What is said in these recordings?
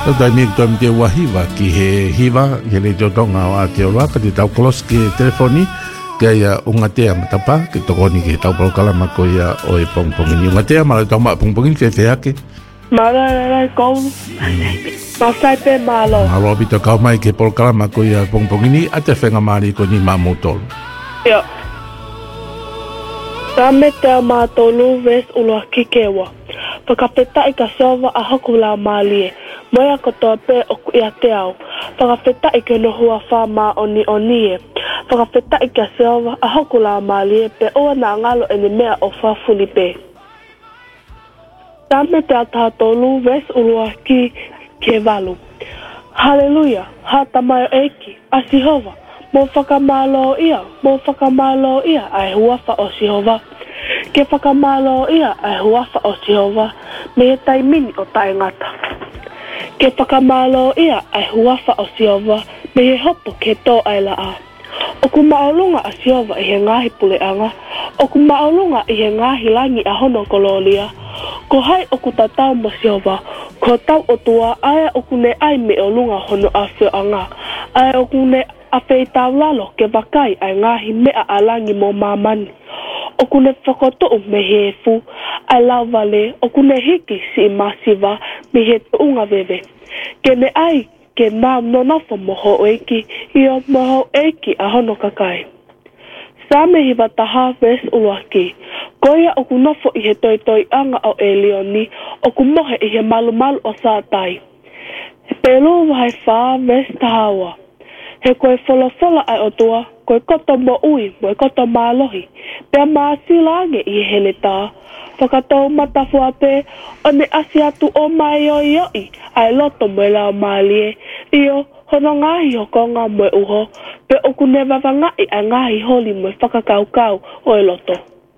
Dai mi to me wa hiva ki he hiva ye le jotonga wa te ora ka te tau kolos ki telefoni ke ia unga te matapa ki to ni ki tau kala ma ko ia o e pong pong ni unga te ma tau ma pong pong ni fe ake mara ko ma sai pe malo ma ro bi to ka mai ke por kala ma ko ia pong pong ni ate fenga mari ko ni ma motor ya Tame te ma tolu ves ulo kikewa pakapeta I ka sova a hokula malie Moia kotoa pe o ia te au. Whakawheta I ke nohua whama oni e. Whakawheta I ka sewa a hokula malie pe oa na ngalo ene mea o whafuni pe. Tame te ataha tolu ves ulua ki ke walu. Hallelujah, ha tamayo eki, a Sihova. Mo whakamalo ia, ai huafa o Sihova. Ke whakamalo ia, ai huafa o Sihova. Me he taimini o tae ngata. Ke whakamalo ia ai huafa o Sihova, me he hopo ke tō ai la a. O ku maolunga a Sihova I he ngahi puleanga, o ku maolunga I he ngahi langi a hono kololia. Ko hai o ku tatau mo Sihova, ko tau o tua aia o ku ne ai me o lunga hono a whioanga, aia o ku ne a wheitau lalo ke wakai ai ngahi mea a langi mo mamani. O ku ne whakotou me he fu, ai lau vale, o ku ne hiki si masiva me he tuunga veve. Ke ne ai, ke mau nonofo moho eiki, io moho eiki a hono kakai. Sa me hiwa taha ves uaki, koia o ku nofo I he toi anga o Elioni, o ku mohe I he malu o sātai. He pelu wahai wha ves tahawa. He koe wholofola ai o tua, koe koto mo ui, moe koto mālohi. Pea māsilange I he hele tā. Whakatou matafua pe, o ne asi atu o mai o ioi, ai loto moe lao mālie. Io, hono ngahi ho konga moe uho, pe oku ne wawangai ai ngahi holi moe whakakaukau o e loto.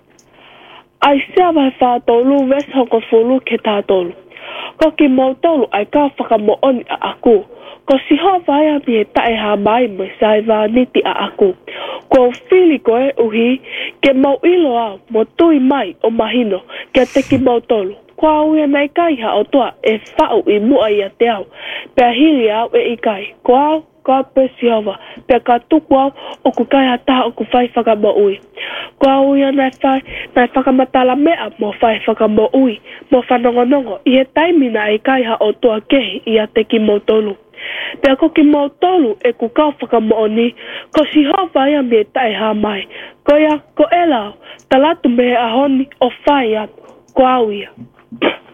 Ai sea vai whātolu ves hoko fulu ke tātolu. Ko ki mautolu ai ka whakamooni a aku. Ko Sihova ia mi he tae ha mai mo sai wā niti a aku. Ko whili koe uhi ke mau ilo au mo tui mai o mahino ke te ki mautolu. Ko au ia nei kaiha o toa e whau I mua ia te au. Pea hili au e I kai. Ko au, ko pe Sihova. Pea ka tuku au o ku kaiha taha o ku whai whakamo ui. Ko au ia nei whakamatala mea mo whai whakamo ui. Mo whanongonongo I he taimina I kaiha o toa kehi ia te ki mautolu. Pea ko ki mautolu e ku kau whakamooni, ko Sihova ia me tae ha mai. Ko ia, ko elau, talatu me ahoni o whai atu, ko au ia.